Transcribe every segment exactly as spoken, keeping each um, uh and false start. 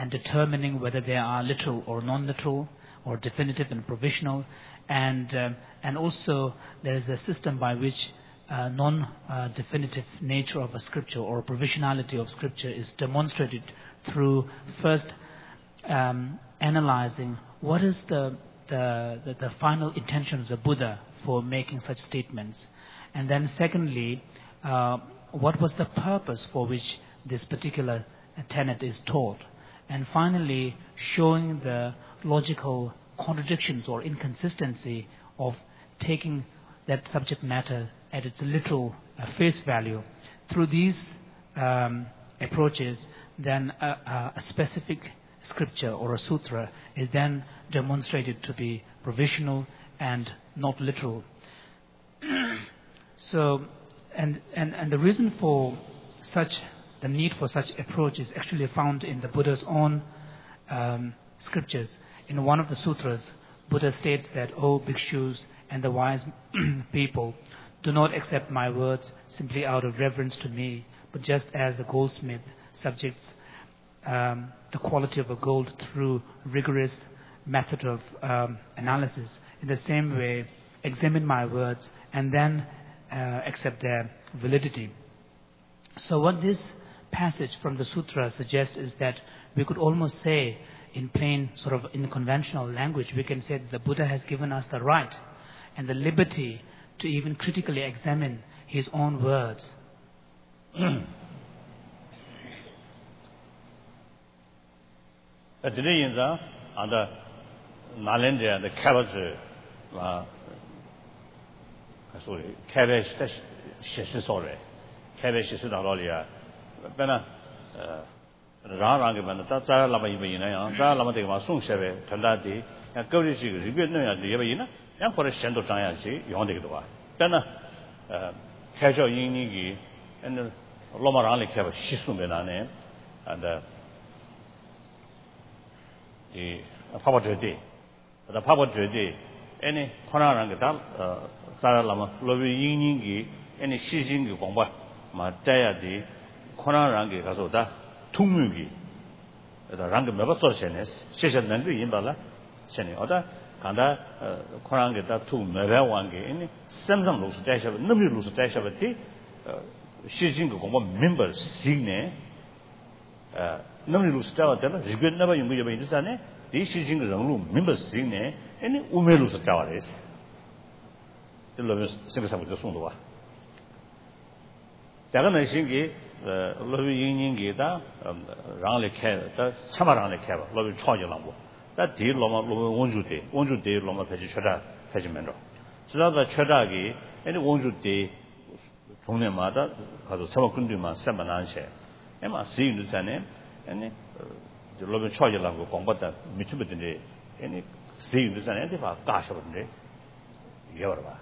and determining whether they are literal or non-literal, or definitive and provisional, and um, and also there is a system by which uh, non-definitive uh, nature of a scripture or provisionality of scripture is demonstrated through first um, analyzing what is the the, the the final intention of the Buddha for making such statements, and then secondly, uh, what was the purpose for which this particular tenet is taught, and finally showing the logical contradictions or inconsistency of taking that subject matter at its literal uh, face value. Through these um, approaches, then a, a, a specific scripture or a sutra is then demonstrated to be provisional and not literal. So, and, and, and the reason for such, the need for such approach is actually found in the Buddha's own um, scriptures. In one of the sutras, Buddha states that, "O bhikshus and the wise people, do not accept my words simply out of reverence to me, but just as the goldsmith subjects um, the quality of a gold through rigorous method of um, analysis. In the same way, examine my words and then uh, accept their validity." So what this passage from the sutra suggests is that we could almost say, in plain, sort of in conventional language, we can say that the Buddha has given us the right and the liberty to even critically examine his own words. Today in the and the Nalanda the cabbage uh sorry cabbage is sorry cabbage is the Bena Rang and the Tata Lama Yina, Lama de Masung Seve, Taladi, and Gori, Ribbon, and the Yavina, and for a Shendo Tayansi, Yondikwa. Then casual Yinigi and Lomarali Cab Shisumenane and the Papa Jodi. The Papa Jodi, any Konaranga, Sarah Lama, Lovi Yinigi, any Shijing Bomba, Mataya di Konarangi Gazoda, Tumugi, the Rang Mebaso Shenes, Session Nangu Yimbala, Sheni Oda, Kanda, Koranga, two Mevawangi, any Samsung lose dash of nobody lose dash of a tea, Shijing members, Signe, nobody lose tower, Rigid never you may be done, this Shijing room, members Signe, any Umelus towers. The lovers sing of the Sundua. Tagana Shingi, Lovi Yingida, Rangli Kev, Samarangli Kev, Lovi Choyalambo. That deal Loma Wonju Day, Wonju Day Loma Pechada, Pechimendo. So that the Chadagi, any Wonju Day, Tunimada, Kamakundima, Samananche, Emma seeing the same, any the Lovi Choyalambo, Combata, Mitubitine, any seeing the same, if I gosh of the day, Yorba.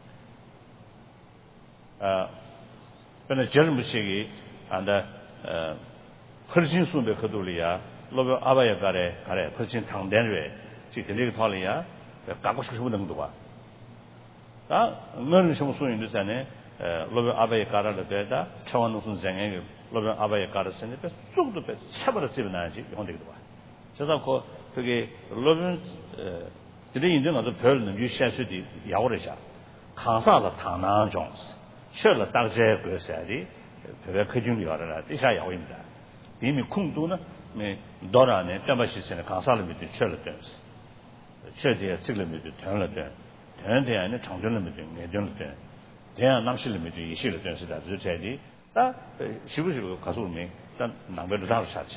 Uh, when a German Shigi and the Persian Sumbe Kadulia, Logo Abaya Gare, Gare, Persian Town Denre, Chitili Tolia, the Kabushudangua. That Merlin Sum in the Sane, Logo Abaya Gara the Beda, Chawanusun Zang, Logo Abaya Gara Senator, so the best, several civilization on the Dua. Just of course, to get Logan, today in the Pearl and you share the Yaorisha, Kansa Tana Jones. Sure, the Dagze Gusadi, the Kajuniora, the Shayawinda. The Imi Kunduna, me Dorane, Tamashis and a consolidated charlatans. The church is a limited turn, turn there and a tongue limiting, a Jonathan. They are not limited, she returns that the Teddy. That she was Kazumi, that number of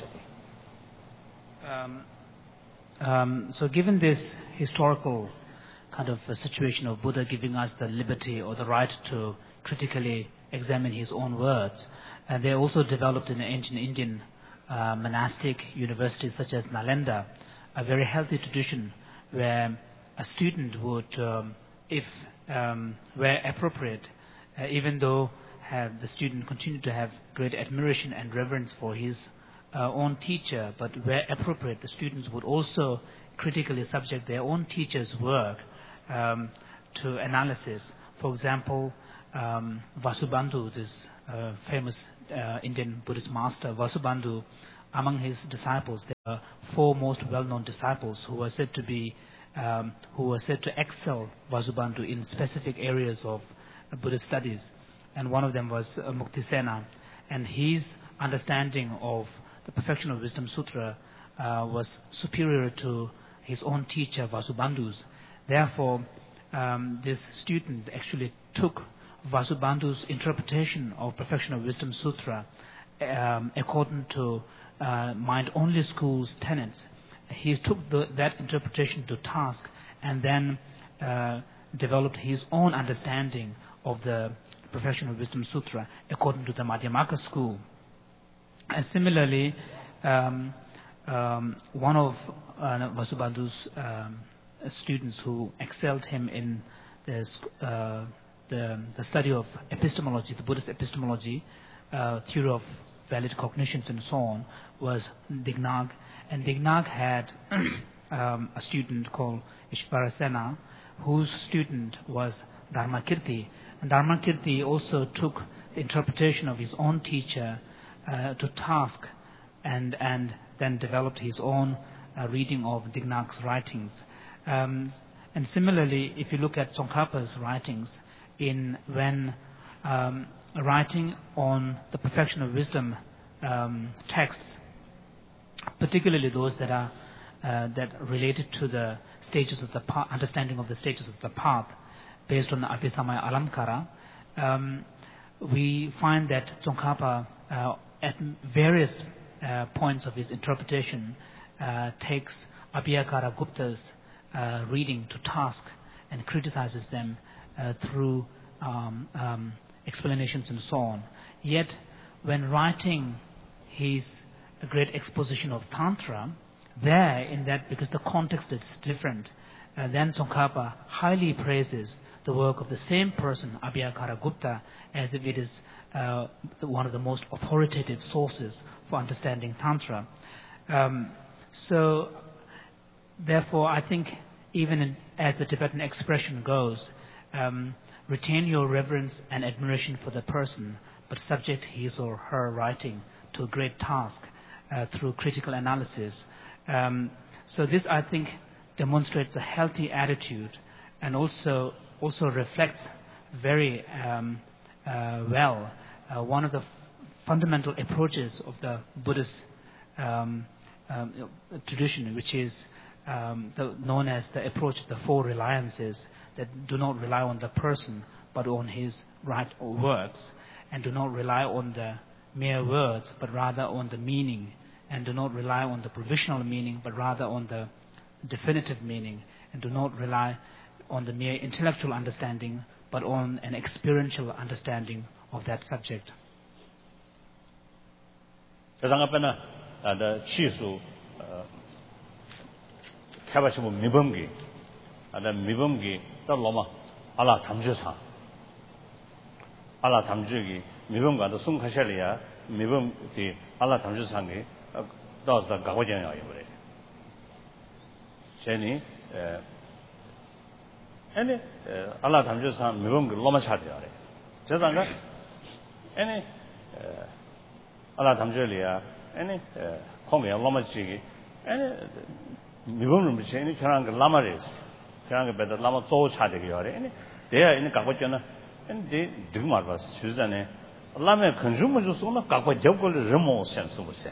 Um, um, so given this historical kind of a situation of Buddha giving us the liberty or the right to critically examine his own words, and they also developed in the ancient Indian uh, monastic universities such as Nalanda a very healthy tradition where a student would, um, if um, where appropriate, uh, even though have the student continued to have great admiration and reverence for his uh, own teacher, but where appropriate, the students would also critically subject their own teacher's work um, to analysis. For example, um, Vasubandhu, this uh, famous uh, Indian Buddhist master, Vasubandhu, among his disciples, there were four most well-known disciples who were said to be, um, who were said to excel Vasubandhu in specific areas of uh, Buddhist studies. And one of them was uh, Muktisena. And his understanding of the Perfection of Wisdom Sutra uh, was superior to his own teacher Vasubandhu's. Therefore, um, this student actually took Vasubandhu's interpretation of Perfection of Wisdom Sutra um, according to uh, Mind-Only School's tenets. He took the, that interpretation to task and then uh, developed his own understanding of the Perfection of Wisdom Sutra according to the Madhyamaka school. And similarly, um, um, one of uh, Vasubandhu's um, students who excelled him in the, uh, the, the study of epistemology, the Buddhist epistemology, uh, theory of valid cognitions and so on, was Dignaga. And Dignaga had um, a student called Ishvarasena, whose student was Dharmakirti. And Dharmakirti also took the interpretation of his own teacher uh, to task and, and then developed his own uh, reading of Dignaga's writings. Um, and similarly, if you look at Tsongkhapa's writings, in when um, writing on the Perfection of Wisdom um, texts, particularly those that are uh, that related to the stages of the path, understanding of the stages of the path, based on the Abhisamaya Alamkara, um, we find that Tsongkhapa, uh, at various uh, points of his interpretation, uh, takes Abhiyakara Gupta's uh, reading to task and criticizes them uh, through um, um, explanations and so on. Yet, when writing his great exposition of Tantra, there, in that, because the context is different, uh, then Tsongkhapa highly praises the work of the same person, Abhiyakara Gupta, as if it is uh, one of the most authoritative sources for understanding Tantra. Um, so, therefore, I think even in, as the Tibetan expression goes, um, retain your reverence and admiration for the person, but subject his or her writing to a great task uh, through critical analysis. Um, so this, I think, demonstrates a healthy attitude and also also reflects very um, uh, well uh, one of the f- fundamental approaches of the Buddhist um, um, tradition, which is um, the, known as the approach of the four reliances, that do not rely on the person but on his right or words, and do not rely on the mere words but rather on the meaning, and do not rely on the provisional meaning but rather on the definitive meaning, and do not rely on the mere intellectual understanding but on an experiential understanding of that subject. 그상앞에는 아다 치수 캐바시모 미범기 아다 미범기 떨로마 알라 담주사 알라 담주기 미범과도 숨카샬리아 미범디 알라 담주상기 더스다 가고전이야 이거래. 제니 에 아니 알라 담주상 미범기 로마 차대야. 저상가 아니 알라 담주리아 아니 공에 로마지기 아니 미범을 미치니 저랑 그 라마레스 저랑 그 베다 라마 조 차대기요. 아니 대야 있는 가고전은 아니 데 드마 봐서 주잖아요. 라메 컨슈머 주소나 가고 접걸 레모 센스 못해.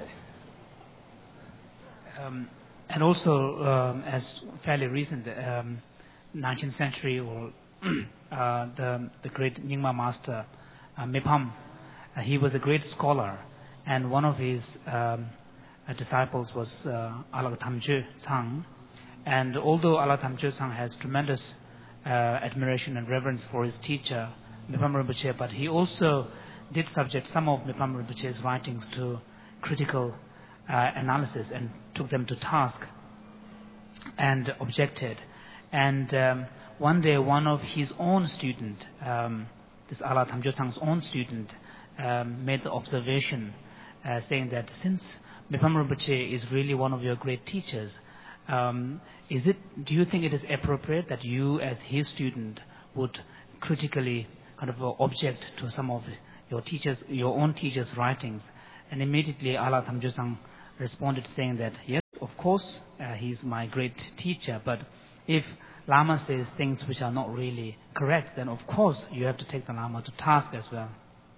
Um, and also, um, as fairly recent, um, nineteenth century, or uh, the the great Nyingma master uh, Mipham, uh, he was a great scholar, and one of his um, uh, disciples was uh, Alag Tamje Tsang. And although Alag Tamje Tsang has tremendous uh, admiration and reverence for his teacher Mipham Rinpoche, but he also did subject some of Mipham Rinpoche's writings to critical uh, analysis and took them to task and objected. And um, one day, one of his own student, um, this Alag Tamje Tsang's own student, um, made the observation uh, saying that since Mipham Rinpoche is really one of your great teachers, um, is it? Do you think it is appropriate that you, as his student, would critically kind of uh, object to some of your teachers, your own teachers' writings? And immediately Alag Tamje Tsang responded saying that, yes, of course, uh, he's my great teacher, but if Lama says things which are not really correct, then of course you have to take the Lama to task as well.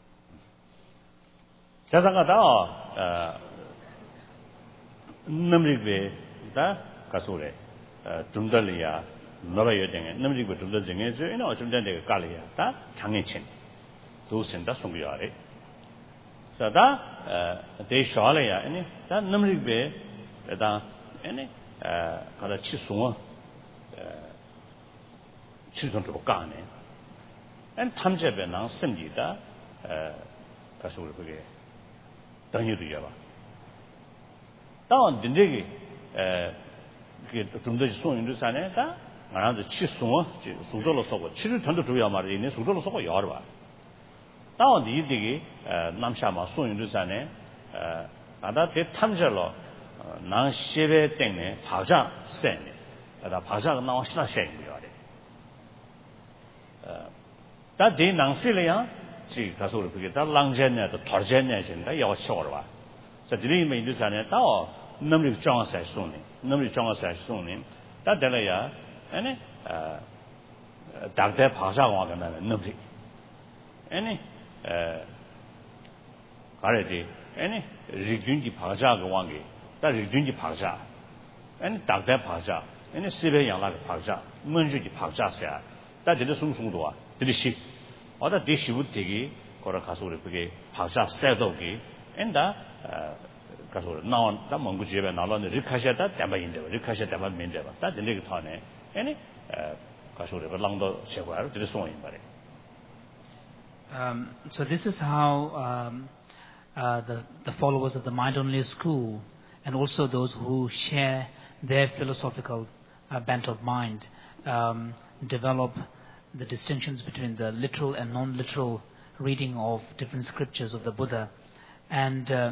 자상하다. 어 남릭베 다 가소래. 어 dum달이야. 너바여 등에 남릭베 dum달 등에 저 이노 좀 된데 깔이야. 다 장애친. 도선다 송비야래. 자다 어 대샤래야. 아니 다 남릭베 다 아니 어 가다 치송어 어 치송도 까네. 안 탐제베 나 심지다 어 가소래 그게 당연히 봐. 다운 딘데기 에 그게 좀 더 손인도 사네. 다 나한테 치송어 수도로 쏘고 치를 전도 줘야 말이네. 수도로 쏘고 여러 봐. 다운 이디기 남샤마 손인도 사네. 에 나다 대 탐절로 난 시베 땡네 바자 쎄네. 나 바자가 나와 신나 쎄고요. 에 다대 낭실이야. 지 가서 그게 다 랑제네도 덜제네 진다 여 쇼르 봐. 자 드리면 인도 자네 다 넘리 정화사 손님. 넘리 정화사 손님. 다 될어야. 아니 어 dakte bhasha wa kana namri ene eh gare de ene rigyun ji bhasha ga wang ge ta rigyun ji bhasha ene dakte bhasha ene sibe yang la ga bhasha munju ji bhasha sa ta de sung sung do wa de shi oda de shi bu de gi kora kaso re ge bhasha sa do gi enda kaso na ta mong ji be na lo ne ri kha sha ta ta ba yin de ri kha sha ta ba min de ba ta de ne ga tha ne ene Um, so this is how um, uh, the, the followers of the mind-only school and also those who share their philosophical uh, bent of mind um, develop the distinctions between the literal and non-literal reading of different scriptures of the Buddha. And uh,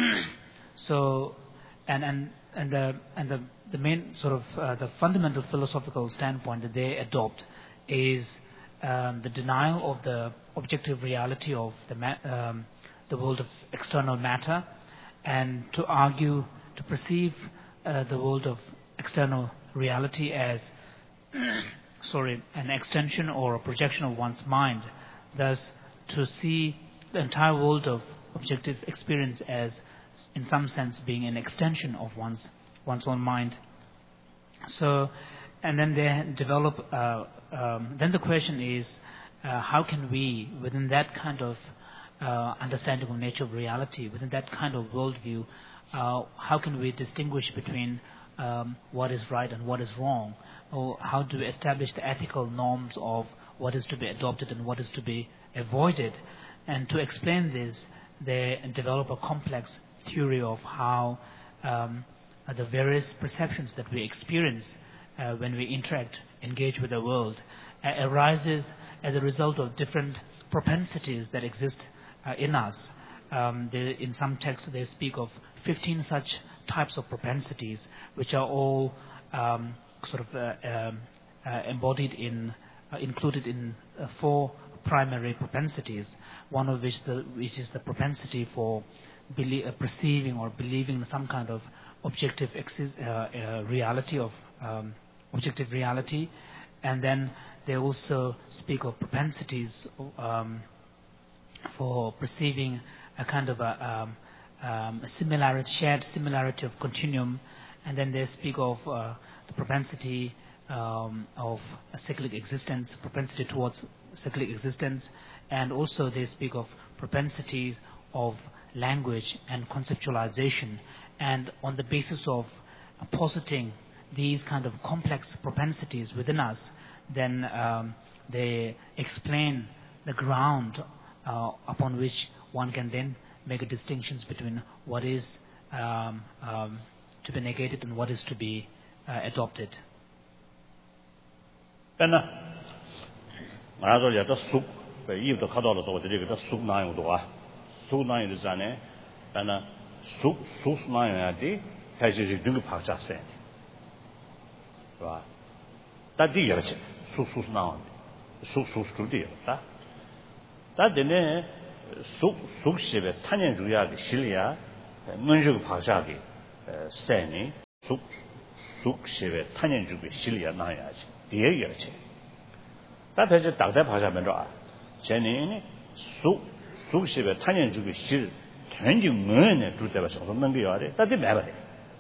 so, and, and, and the, and the The main sort of uh, the fundamental philosophical standpoint that they adopt is um, the denial of the objective reality of the ma- um, the world of external matter, and to argue, to perceive uh, the world of external reality as sorry, an extension or a projection of one's mind. Thus, to see the entire world of objective experience as, in some sense, being an extension of one's one's own mind. So, and then they develop, uh, um, then the question is, uh, how can we, within that kind of uh, understanding of nature of reality, within that kind of worldview, uh, how can we distinguish between um, what is right and what is wrong? Or how do we establish the ethical norms of what is to be adopted and what is to be avoided? And to explain this, they develop a complex theory of how um, the various perceptions that we experience uh, when we interact, engage with the world, uh, arises as a result of different propensities that exist uh, in us. Um, they, in some texts they speak of fifteen such types of propensities, which are all um, sort of uh, um, uh, embodied in, uh, included in uh, four primary propensities, one of which, the, which is the propensity for belie- uh, perceiving or believing some kind of objective exis- uh, uh, reality of um, objective reality, and then they also speak of propensities um, for perceiving a kind of a, um, um, a similarity, shared similarity of continuum, and then they speak of uh, the propensity um, of a cyclic existence, propensity towards cyclic existence, and also they speak of propensities of language and conceptualization. And on the basis of uh, positing these kind of complex propensities within us, then um, they explain the ground uh, upon which one can then make a distinctions between what is um, um, to be negated and what is to be uh, adopted. 수 수스나야디 다시 좀 박자세. 봐. 다디 여치 수수스나. 수수스투디다. 다데네 수 수시베 탄년 주야기 실리야 문주 박자기 seni suk suk shebe tanyan jubi shiliya nayaji diye yachi ta pheje dakda bhasha men ra jeni suk suk shebe tanyan jubi shil tenji ngene dute ba song nang ge yare ta de ma ba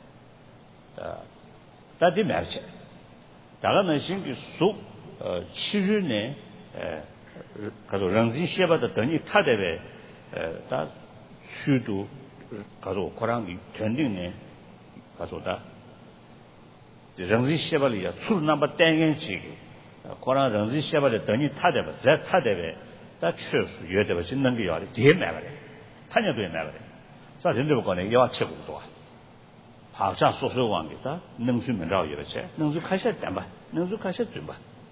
ta ta de ma che daga na shin gi suk chi ru ne 가서 랑진 시에바다 더니 타데베 다 수도 가서 고랑이 전딩네 가서다 랑진 시에발이야 술 넘버 땡겐지 고랑 랑진 시에바다 더니 타데베 자 타데베 다 추수 여데베 진는 게 요리 뒤에 나가래 타녀도 나가래 자 전도 거네 요 책고도 하자 소소 왕기다 능수 면라고 이렇게 능수 가셔 담바 능수 가셔 좀 봐.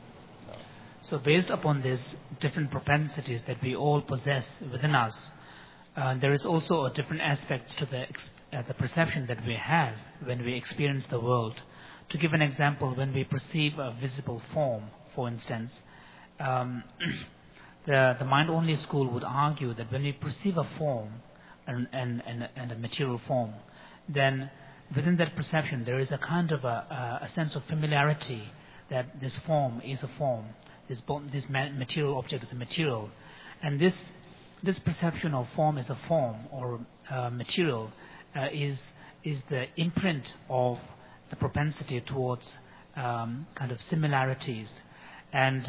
So based upon these different propensities that we all possess within us, uh, there is also a different aspects to the uh, the perception that we have when we experience the world. To give an example, when we perceive a visible form, for instance, um, the the mind-only school would argue that when we perceive a form and, and, and, and a material form, then within that perception there is a kind of a, a sense of familiarity that this form is a form. This, this material object is a material, and this this perception of form as a form or uh, material uh, is is the imprint of the propensity towards um, kind of similarities, and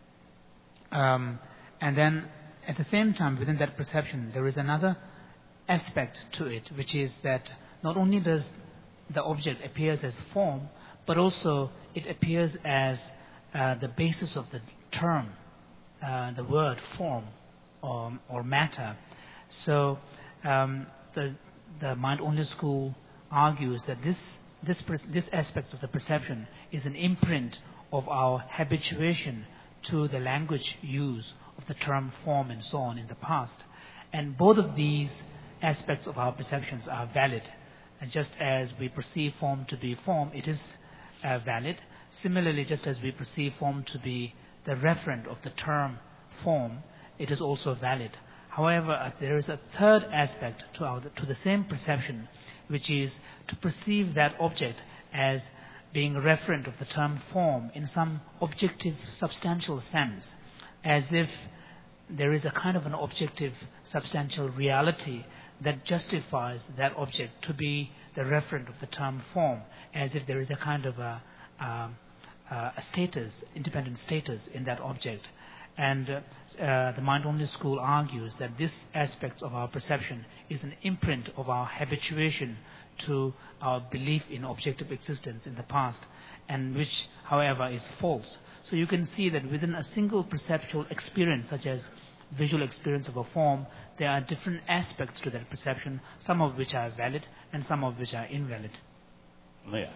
um, and then at the same time within that perception there is another aspect to it, which is that not only does the object appears as form, but also it appears as Uh, the basis of the term, uh, the word form or, or matter. So um, the the mind-only school argues that this this this aspect of the perception is an imprint of our habituation to the language use of the term form and so on in the past, and both of these aspects of our perceptions are valid. And just as we perceive form to be form, it is uh, valid. Similarly, just as we perceive form to be the referent of the term form, it is also valid. However, uh, there is a third aspect to, our, to the same perception, which is to perceive that object as being referent of the term form in some objective, substantial sense, as if there is a kind of an objective, substantial reality that justifies that object to be the referent of the term form, as if there is a kind of a Uh, uh, a status, independent status in that object. And uh, uh, the mind-only school argues that this aspect of our perception is an imprint of our habituation to our belief in objective existence in the past, and which, however, is false. So you can see that within a single perceptual experience, such as visual experience of a form, there are different aspects to that perception, some of which are valid and some of which are invalid. Yeah.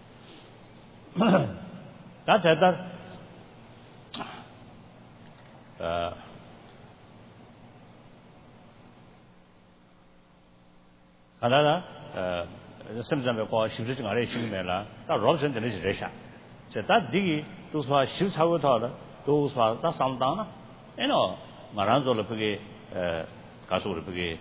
That's that. Uh, Another, uh, sometimes we call shifting a racing mela. That Robson is Resha. So that diggy, those who are shifts how it all, those who are that sound down. You know, Maranzo Lepage, uh, Casu Lepage,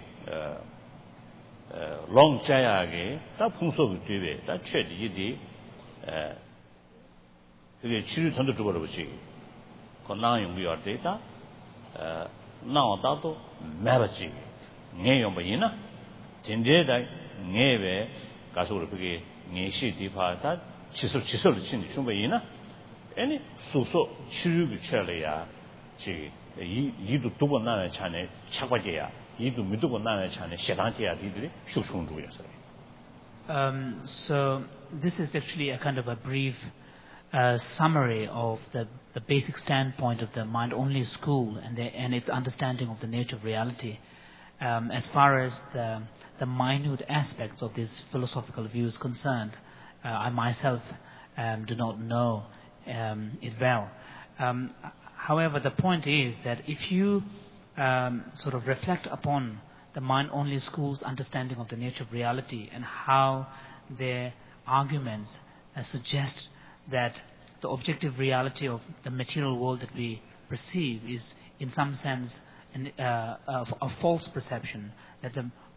uh, long Jayage, that Punso with T V, that Chet Yidi, uh, 그게 치료 전도 주고로 보지. 건강 연구할 때다. 어, 나와도 매버지. 내용 뭐이나? 진제다 내외 가서로 그게 내시 디파다 치수 치수를 친 충분히나? 아니 소소 치료를 쳐려야 지 이, 이도 두번 나는 차네 착과제야. 이도 믿고 나는 차네 시단제야 이들이 쇼충주였어요. Um so this is actually a kind of a brief Uh, summary of the, the basic standpoint of the mind-only school and, the, and its understanding of the nature of reality. Um, as far as the, the minute aspects of these philosophical views concerned, uh, I myself um, do not know um, it well. Um, however, the point is that if you um, sort of reflect upon the mind-only school's understanding of the nature of reality and how their arguments uh, suggest that the objective reality of the material world that we perceive is in some sense an, uh, a, a false perception, that the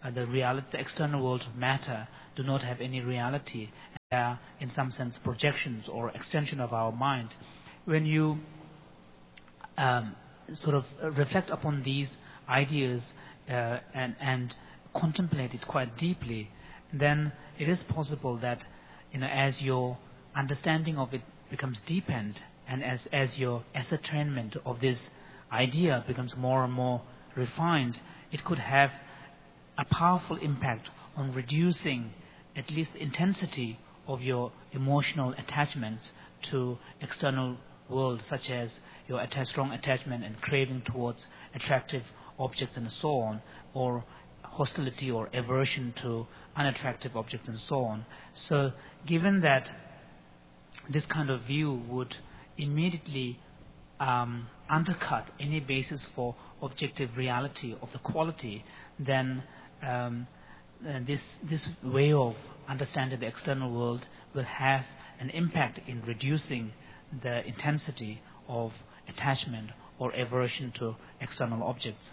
uh, the reality, the external world of matter do not have any reality. They are, in some sense, projections or extension of our mind. When you um, sort of reflect upon these ideas uh, and, and contemplate it quite deeply, then it is possible that, you know, as your understanding of it becomes deepened, and as, as your ascertainment of this idea becomes more and more refined, it could have a powerful impact on reducing at least the intensity of your emotional attachments to external world, such as your atta- strong attachment and craving towards attractive objects and so on, or hostility or aversion to unattractive objects and so on. So given that this kind of view would immediately um, undercut any basis for objective reality of the quality, then um, uh, this this way of understanding the external world will have an impact in reducing the intensity of attachment or aversion to external objects.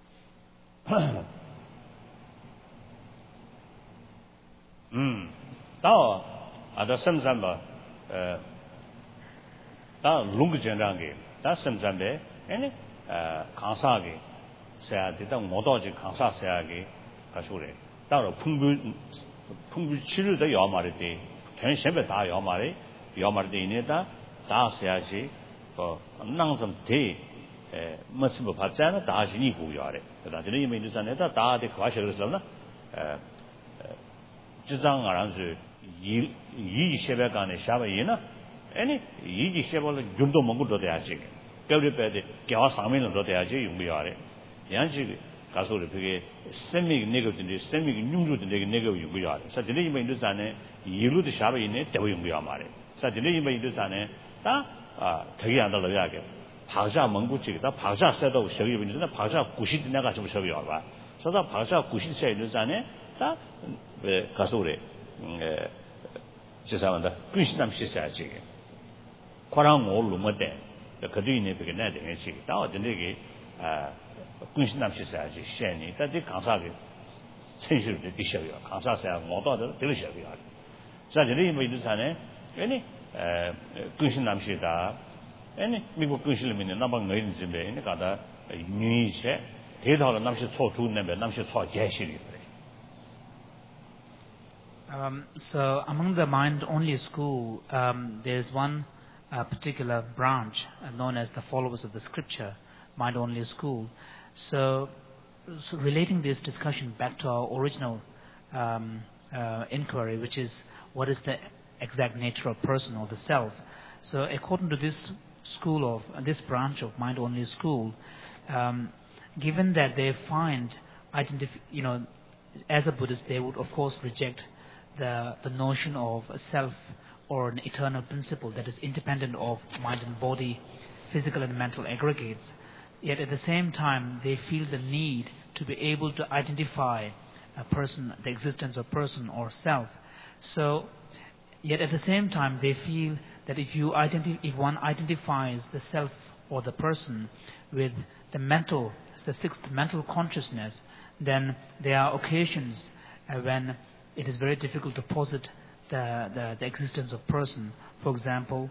음, 다 아다 섬잠바 어, 다 룽그전랑게 다 섬잠베 아니 어 강사게 세야되다 모도지 강사 세야게 가수래 따로 풍부 풍부 치료도 요마르데 전신배 다 요마르 요마르데 이네다 다 세야지 어 낭좀 대 에, 뭐스뭐 받잖아 다시니 고요래 그다 저는 이미 인도산에다 다데 과셔르슬나 에 지장 알아서 이 이세배간에 샤바이나 아니 이지 세벌 준도 먹고도 돼야지 겨울에도 겨와 상면도 돼야지 용비야래 양지 가서를 그게 생미 네거든데 생미 융주도 되게 네거 용비야래 사실은 이미 인도산에 이루도 샤바이네 대고 용비야 말해 사실은 이미 인도산에 다아 되게 안 달라야게 박사蒙古籍다 박사 세도 저기 있는데 박사 구십 내가 좀 저기 와 봐. 서다 박사 구십 세 있는데 다 가서래 에 지사한다. 근신남 시사지. 코랑 몰로 못돼. 그도 있네 그게 내 되게 시. 다 어딘데게 아 근신남 시사지. 시행이 다들 강사게 천실도 되셔요. 강사사야 모두도 되셔요. 자, 저희 뭐 있는데 아니 에 근신남 시다. 아니 미국 근실면에 남방 너희들 집에 있는 가다 유니세 대다로 남시 초주는데 남시 초 제시리. Um, so among the mind-only school, um, there is one uh, particular branch uh, known as the followers of the scripture, mind-only school. So, so relating this discussion back to our original um, uh, inquiry, which is what is the exact nature of person or the self. So according to this school of, uh, this branch of mind-only school, um, given that they find, identif- you know, as a Buddhist, they would of course reject the the notion of a self or an eternal principle that is independent of mind and body, physical and mental aggregates. Yet at the same time, they feel the need to be able to identify a person, the existence of person or self. So, yet at the same time, they feel that if you identi- if one identifies the self or the person with the mental, the sixth mental consciousness, then there are occasions uh, when it is very difficult to posit the, the, the existence of person. For example,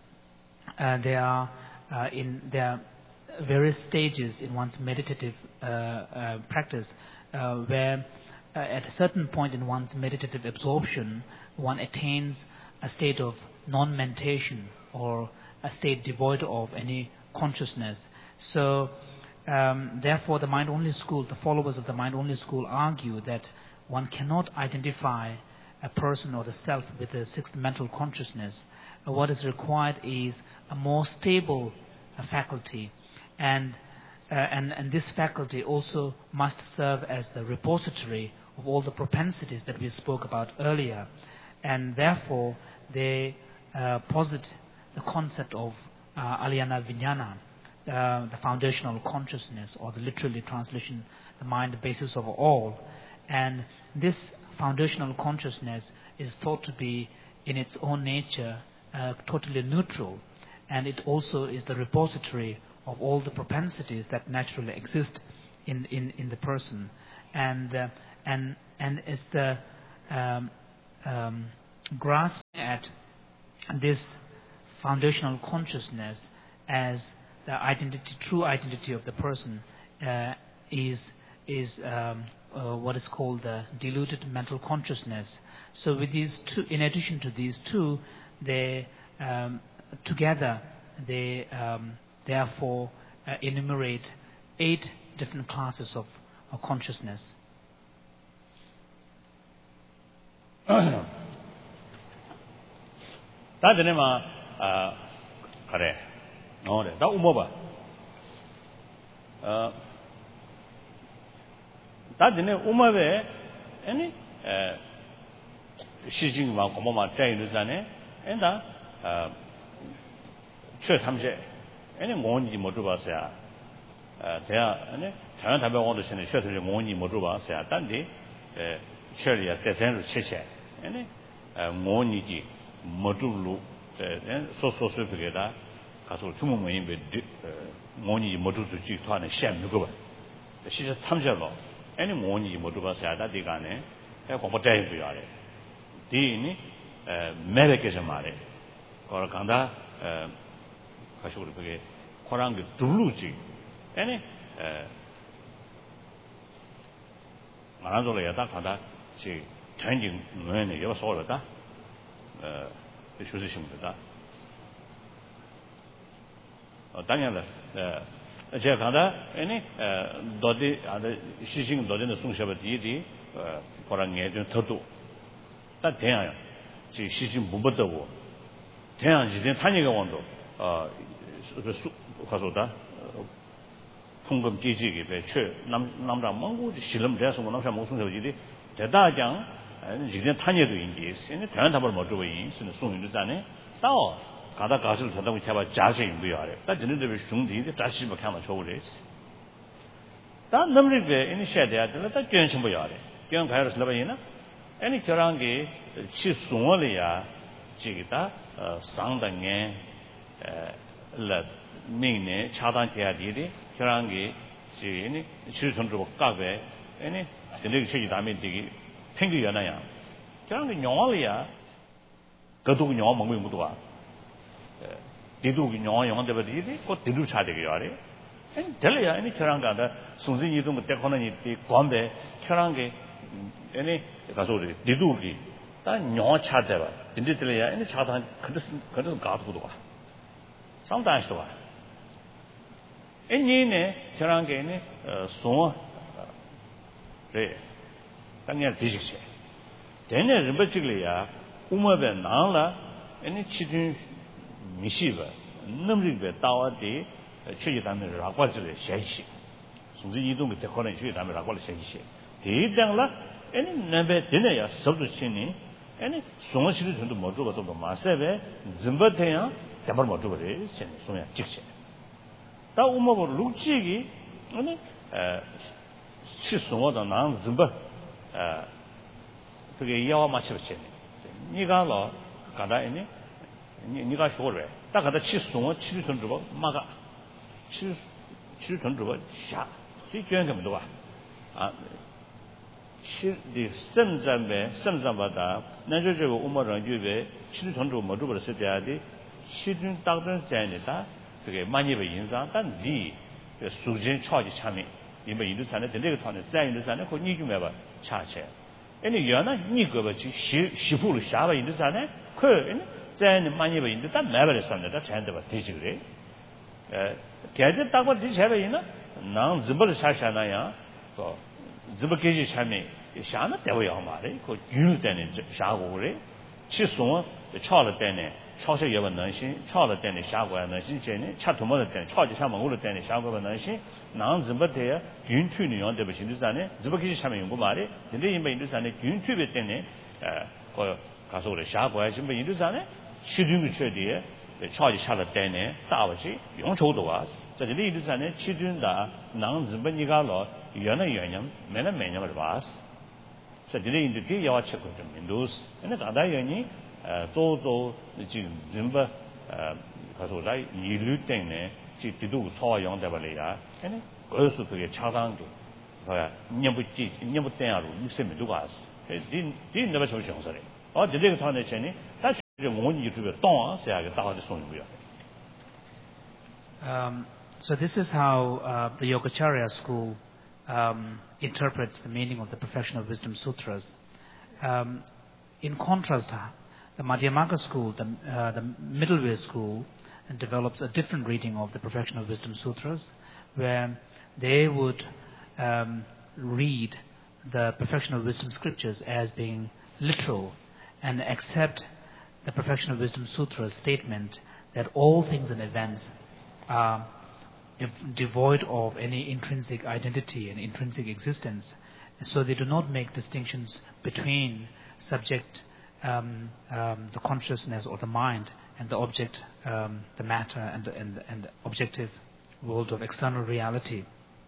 uh, there are uh, in there are various stages in one's meditative uh, uh, practice uh, where uh, at a certain point in one's meditative absorption, one attains a state of non-mentation or a state devoid of any consciousness. So, um, therefore, the mind-only school, the followers of the mind-only school argue that one cannot identify a person or the self with the sixth mental consciousness. Uh, what is required is a more stable uh, faculty, and, uh, and and this faculty also must serve as the repository of all the propensities that we spoke about earlier, and therefore they uh, posit the concept of uh, Alyana Vijnana, uh, the foundational consciousness, or the literally translation, the mind, the basis of all. And this foundational consciousness is thought to be in its own nature uh, totally neutral, and it also is the repository of all the propensities that naturally exist in, in, in the person. And uh, and and it's the um, um, grasp at this foundational consciousness as the identity, true identity of the person uh, is is um, uh, what is called the diluted mental consciousness. So with these two, in addition to these two, they um, together they um, therefore uh, enumerate eight different classes of, of consciousness. 아, 그래. 어, 나 우모바. 어, 다들 우모베, 아니, 에, 시징마 고모마 짜이르잖아요. 엔다, 어, 최 삼세, 아니 뭔지 못 줘봤어요. 어, 대야, 아니, 다른 답변 원도 전에 최들이 뭔지 못 줘봤어요. 단지, 에, 최리야 대선으로 채채, 아니, 어, 뭔지 못 줘로. 소소소 그게다 가서 주문문이 몇 뭐니 모두 주지 하는 시험 누구 봐. 시저 탐절로 아니 뭐니 모두 봐서 야다 디가네. 해 공부 잘 해줘야 돼. 디니 에 매력에서 말해. 거기 간다 에 가서 우리 그게 코랑 그 둘루지. 아니 에 말하자로 야다 간다. 지 전진 뭐네 여기 소리다. 에 조심입니다. 어, 당연히, 에, 제가 간다, 아니, 에, 도디, 아니, 시신 도디는 송셔버 디디, 어, 보랑에 좀 더도, 다 대야요. 지 시신 무버더고, 대양 지된 탄이가 원도, 어, 그 수, 가서다, 풍금 기지기 배, 최, 남, 남자 몽고, 실험 대해서 뭐 남자 몽송셔버 디디, 대다장, 지금 탄예도 인지 있으니 대한 답을 못 주고 있으니 송윤도 자네 또 가다 가실 전담 해봐 자세 인도야 래. 다 진행되면 중디인데 다시 뭐 하면 좋으래. 다 넘리게 이니셔야 돼. 다 괜찮 보여 래. 그냥 가야로 ስለ봐이나. 아니 저런 게 치송을이야. 지기다 상당에 에 민네 차단해야 되리. 저런 게 지니 실천으로 까베. 아니 근데 체지 다음에 되기 생기 연아야. 저런 게 영화리야. 그도 영화 먹는 것도 와. 디도 영화 영화인데 버리지. 그 디도 차대게 요래. 아니 될이야. 아니 저런 거다. 순진이 이동 때 거는 이 관배 저런 게 아니 가서 우리 디도기 다 영화 차대 봐. 진짜 될이야. 아니 차단 그래서 그래서 가도도 와. 상당히도 와. 아니네 저런 게네 송 네. 당연 비식세. 대내 림버직이야. 우마베 나라 아니 치든 미시바. 넘리베 따와디 최지단을 라과즈를 셔시. 순지 이동의 대권의 최지단을 라과를 셔시. 대장라 아니 내베 되네야 섭도치니 아니 송어시를 전도 못 줘서 마세베 짐버테야 대발 못 줘버리. 송야 직세. 다 우마고 룩지기 아니 에 치송어다 난 짐버 아, 그게 야와 맞춰버리네. 네가 너 가다 있니? 네가 쇼래. 딱 가다 치송어 치를 돈 주고 막아. 치 치를 돈 주고 샤. 이 교양 좀 봐. 아, 치디 선잠에 선잠바다. 나저 저거 우마랑 유베 치를 돈 주고 뭐 주고 했을 때야지. 치준 딱든 자니다. 그게 많이 배 인상 단지 수진 차지 참이. 이번 인도산에 되게团的在印度山呢和你就没吧差钱 아니 연아 니거버 시 시부로 샤바 인도산에 그 자는 많이 봐 인도 다 매버를 산다 잔데 봐 되지 그래 에 걔들 딱봐 되지 해봐이나 난 집을 사샤나야 그 집게지 참에 샤나 대워야 말해 그 유를 때는 샤고 그래 치송 차를 때네 차서 여번 능신 차를 때네 샤고야 능신 전에 차 도모를 때네 차지 사먹을 때네 샤고가 능신 난 집버대야 균투는 연대 버신도산에 집게지 참에 연구 말해 근데 이번 인도산에 균투베 때네 그 가서 그래 샤고야 지금 인도산에 치준이 최대에 차지 차를 때네 다버시 용초도 와这里인도산에 치준다 난 집버니가로 연의 연념 매는 매념을 봤어这里인도 뒤에 야와 책을 좀 인도스 근데 가다 연이 조조 지금 전부 가서 라 이류 때문에 지도 소화 용대 벌이야. 아니 그래서 그게 차단도 어 녀부지 녀부때야로 무슨 누가스 딘 딘네버 조정서래 어 저게 타네 전에 다시 원이 유튜브에 또 세하게 다가서 손이고요. Um, so this is how uh, the Yogacarya school um, interprets the meaning of the Perfection of Wisdom Sutras. Um, in contrast, the Madhyamaka school, the, uh, the middle way school, develops a different reading of the Perfection of Wisdom Sutras, where they would um, read the Perfection of Wisdom scriptures as being literal and accept the Perfection of Wisdom Sutra's statement that all things and events are devoid of any intrinsic identity and intrinsic existence. So they do not make distinctions between subject, um, um, the consciousness or the mind, and the object, um, the matter, and the, and, and the objective world of external reality.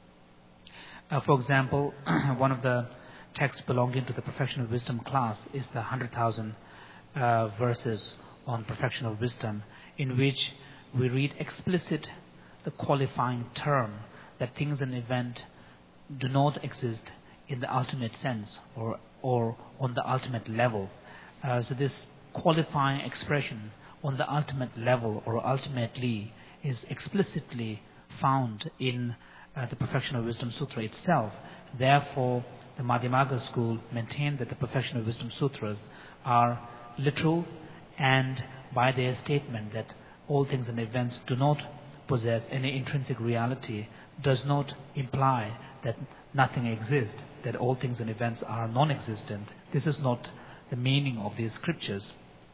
Uh, for example, one of the texts belonging to the Perfection of Wisdom class is the one hundred thousand uh, verses on Perfection of Wisdom, in which we read explicit the qualifying term that things and events do not exist in the ultimate sense or or on the ultimate level. Uh, so this qualifying expression on the ultimate level or ultimately is explicitly found in uh, the Perfection of Wisdom Sutra itself. Therefore, the Madhyamaka school maintained that the Perfection of Wisdom Sutras are literal, and by their statement that all things and events do not possess any intrinsic reality, does not imply that nothing exists, that all things and events are non-existent. This is not the meaning of these scriptures.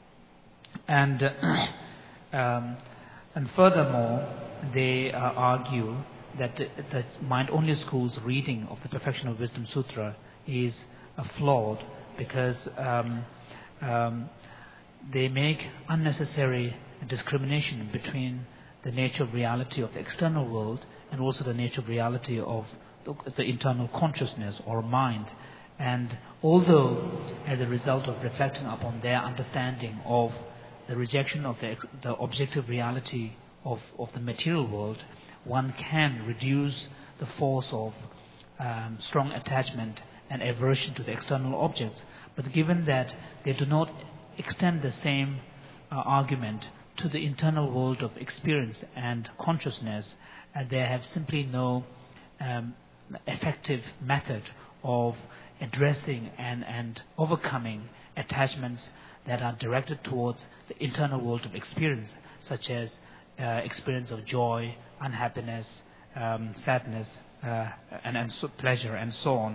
And uh, um, and furthermore, they uh, argue that the, the mind-only school's reading of the Perfection of Wisdom Sutra is uh, flawed because um, um, they make unnecessary discrimination between the nature of reality of the external world and also the nature of reality of the, the internal consciousness or mind. And although, as a result of reflecting upon their understanding of the rejection of the, the objective reality of, of the material world, one can reduce the force of um, strong attachment and aversion to the external objects. But given that they do not extend the same uh, argument to the internal world of experience and consciousness, uh, they have simply no um, effective method of addressing and, and overcoming attachments that are directed towards the internal world of experience, such as uh, experience of joy, unhappiness, um, sadness, uh, and, and so pleasure, and so on.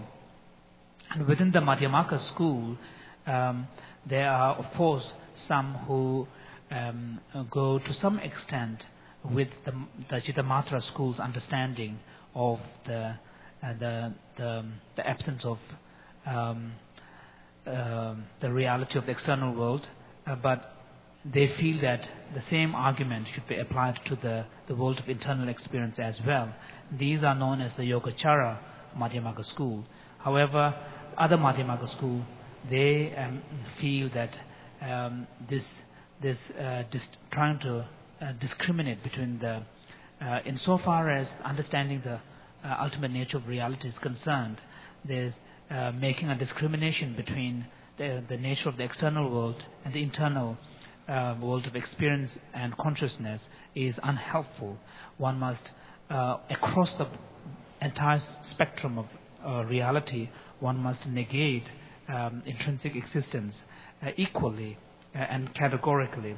And within the Madhyamaka school, um, there are, of course, some who um, go to some extent with the, the Chittamatra school's understanding of the uh, the, the the absence of um, uh, the reality of the external world, uh, but they feel that the same argument should be applied to the, the world of internal experience as well. These are known as the Yogacara Madhyamaka school. However, other Madhyamaka school, they um, feel that um, this this uh, dis- trying to uh, discriminate between the uh, insofar as understanding the uh, ultimate nature of reality is concerned, there's uh, making a discrimination between the, the nature of the external world and the internal uh, world of experience and consciousness is unhelpful. One must, uh, across the entire spectrum of uh, reality, one must negate um, intrinsic existence uh, equally uh, and categorically.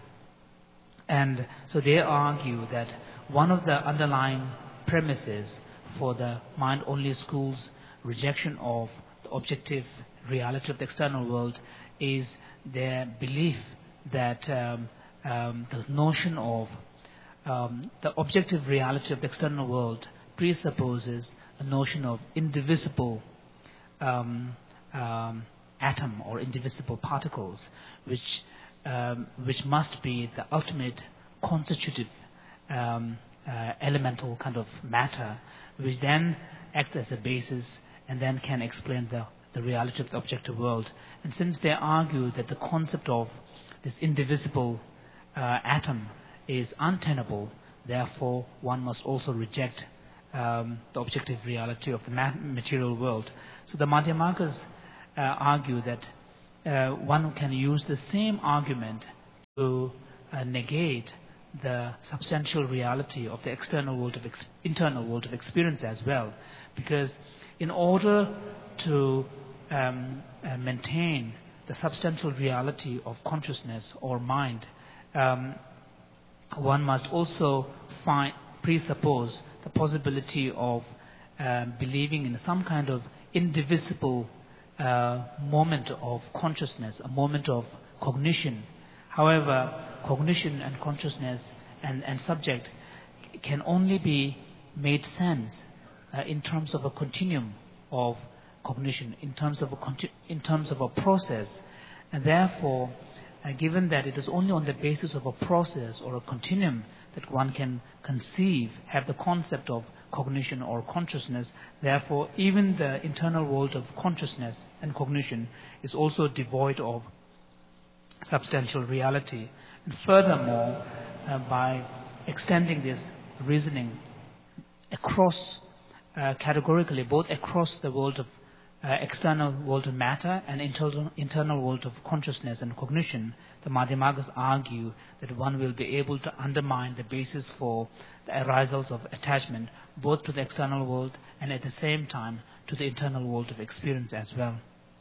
And so they argue that one of the underlying premises for the mind-only school's rejection of the objective reality of the external world is their belief that um, um, the notion of um, the objective reality of the external world presupposes a notion of indivisible um, um, atom or indivisible particles, which um, which must be the ultimate constitutive um, uh, elemental kind of matter, which then acts as a basis and then can explain the, the reality of the objective world. And since they argue that the concept of this indivisible uh, atom is untenable, therefore one must also reject um, the objective reality of the ma- material world. So the Madhyamakas uh, argue that uh, one can use the same argument to uh, negate the substantial reality of the external world of ex- internal world of experience as well, because in order to um, uh, maintain the substantial reality of consciousness or mind, um, one must also find, presuppose the possibility of uh, believing in some kind of indivisible uh, moment of consciousness, a moment of cognition. However, cognition and consciousness and, and subject can only be made sense uh, in terms of a continuum of cognition, in terms of a conti- in terms of a process, and therefore, uh, given that it is only on the basis of a process or a continuum that one can conceive, have the concept of cognition or consciousness, therefore, even the internal world of consciousness and cognition is also devoid of substantial reality. And furthermore, uh, by extending this reasoning across, uh, categorically, both across the world of uh, external world of matter and internal, internal world of consciousness and cognition, the Madhyamakas argue that one will be able to undermine the basis for the arisals of attachment, both to the external world and at the same time to the internal world of experience as well.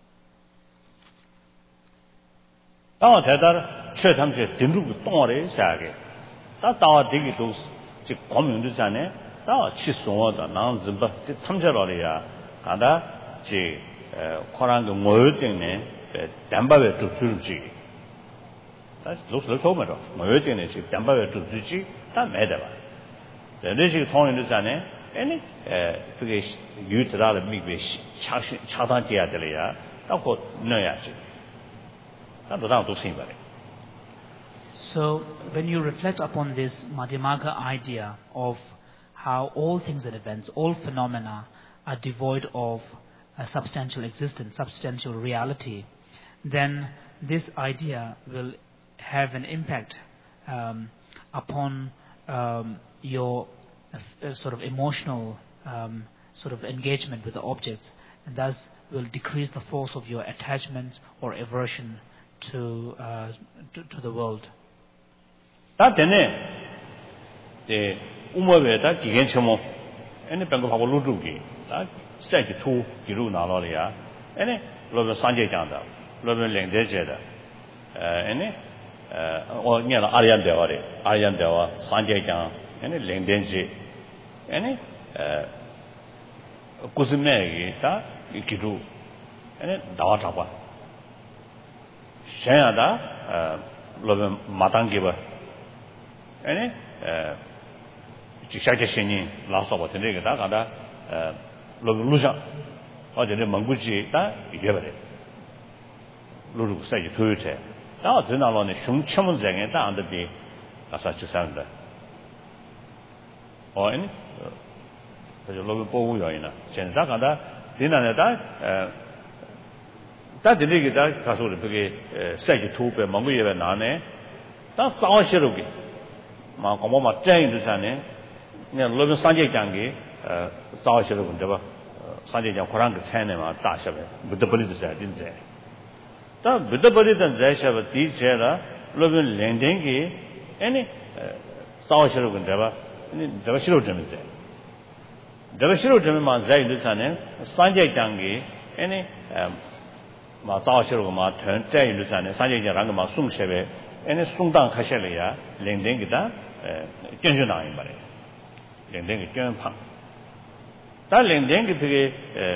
다와 대달 최탐제 딘루고 동아래 사게 다 다와 되기 도 고민도 전에 다 치송어다 난 좀바 탐제로리야 가다 지 코란도 모여 때문에 담바에 뚝줄지 다시 로스로 처음으로 모여 때문에 지 담바에 뚝줄지 다 매다 봐 대리식 통일도 전에 아니 에 그게 유트라를 미베 차단돼야 되려야 딱고 넣어야지. So, when you reflect upon this Madhyamaka idea of how all things and events, all phenomena are devoid of a substantial existence, substantial reality, then this idea will have an impact um, upon um, your uh, sort of emotional um, sort of engagement with the objects, and thus will decrease the force of your attachment or aversion to, uh, to to the world. 다 되네. 네, 우모베다 기겐처모. 애네 방법하고 루루기. 다 세게 투 기루 나라리야. 애네 로베 산제장다. 로베 랭데제다. 에 애네 어 녀라 아리안데와리. 아리안데와 산제장. 애네 랭덴지. 애네 에 고스메기 다 기루. 애네 나와 잡아. 샤야다 어 로베 마당기바 아니 에 지샤제신이 라서버 되게 다 가다 에 로베 루자 어제는 몽구지 다 이게 버려 루루 사이 토요체 다 드나로네 흉첨은쟁에 다 안들비 가서 주산다 어 아니 그저 로베 보고 요이나 전자 가다 디나네다 에 다 되게 다 가서 그게 사이 토베 몽구예베 나네 다 싸워시르기 마 고모마 짱이 되잖아요. 그냥 로빈 산제장기 어 싸워시르 군데 봐. 산제장 고란 그 차이네마 다셔베. 무드벌리도 잘 된대. 다 무드벌리던 자셔베 디제라 로빈 랭댕기 아니 싸워시르 군데 봐. 아니 저거 싫어 좀 이제. 저거 싫어 좀만 자이 되잖아요. 산제장기 아니 마 싸워시르고 마 전자이 되잖아요. 산제장랑 마 숨셔베. 애네 송당 가셔려야 랭댕기다 견주나인 말이에요. 랭댕기 견팡. 다 랭댕기 그게